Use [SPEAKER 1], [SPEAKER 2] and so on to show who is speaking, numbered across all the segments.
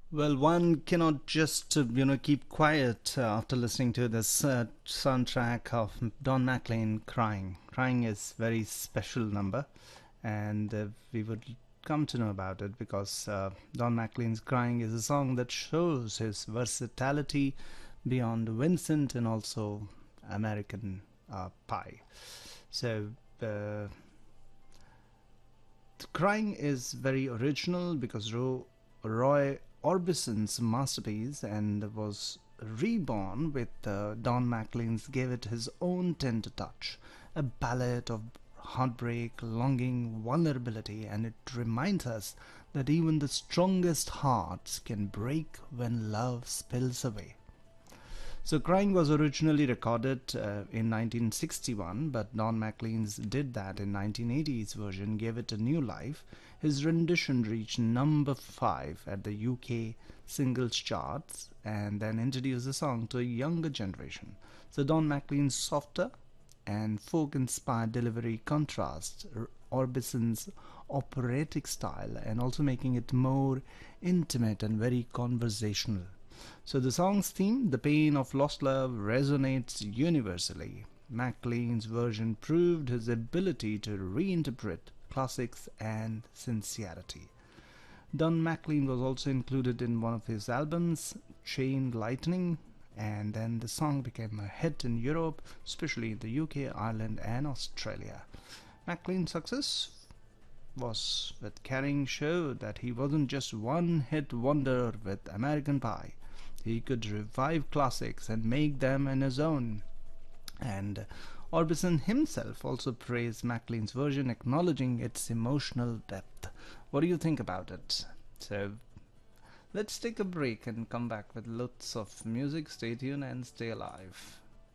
[SPEAKER 1] Well, one cannot just, keep quiet after listening to this soundtrack of Don McLean crying. Crying is very special number, and we would come to know about it because Don McLean's Crying is a song that shows his versatility beyond Vincent and also American Pie. So, uh, Crying is very original because Roy Orbison's masterpiece and was reborn with Don McLean's gave it his own tender touch, a ballad of heartbreak, longing, vulnerability, and it reminds us that even the strongest hearts can break when love spills away. So, Crying was originally recorded in 1961, but Don McLean's did that in 1980's version, gave it a new life. His rendition reached number 5 at the UK singles charts and then introduced the song to a younger generation. So, Don McLean's softer and folk inspired delivery contrasts Orbison's operatic style and also making it more intimate and very conversational. So the song's theme, the pain of lost love, resonates universally. MacLean's version proved his ability to reinterpret classics and sincerity. Don MacLean was also included in one of his albums, Chain Lightning, and then the song became a hit in Europe, especially in the UK, Ireland, and Australia. MacLean's success was with Carrying showed that he wasn't just one hit wonder with American Pie. He could revive classics and make them in his own. And Orbison himself also praised MacLean's version, acknowledging its emotional depth. What do you think about it? So, let's take a break and come back with lots of music. Stay tuned and stay alive.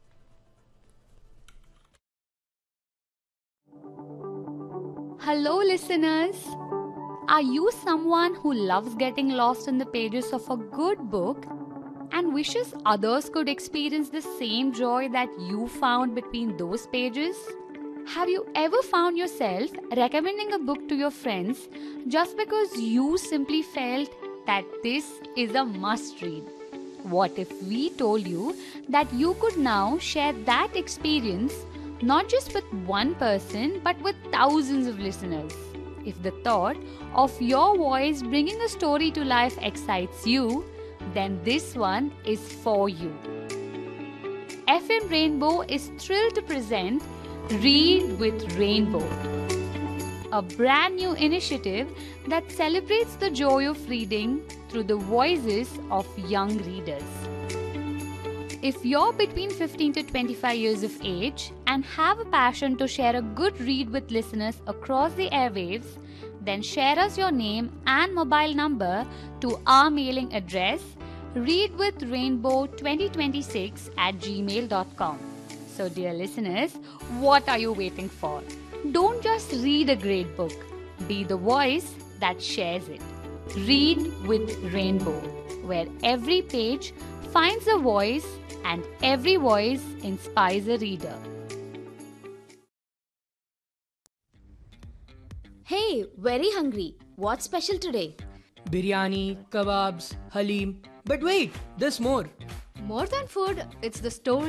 [SPEAKER 2] Hello, listeners. Are you someone who loves getting lost in the pages of a good book and wishes others could experience the same joy that you found between those pages? Have you ever found yourself recommending a book to your friends just because you simply felt that this is a must read? What if we told you that you could now share that experience not just with one person but with thousands of listeners? If the thought of your voice bringing a story to life excites you, then this one is for you. FM Rainbow is thrilled to present Read with Rainbow, a brand new initiative that celebrates the joy of reading through the voices of young readers. If you're between 15 to 25 years of age and have a passion to share a good read with listeners across the airwaves, then share us your name and mobile number to our mailing address readwithrainbow2026@gmail.com. So dear listeners, what are you waiting for? Don't just read a great book. Be the voice that shares it. Read with Rainbow, where every page finds a voice and every voice inspires a reader.
[SPEAKER 3] Hey, very hungry. What's special today?
[SPEAKER 4] Biryani, kebabs, halim. But wait, there's more.
[SPEAKER 5] More than food, it's the story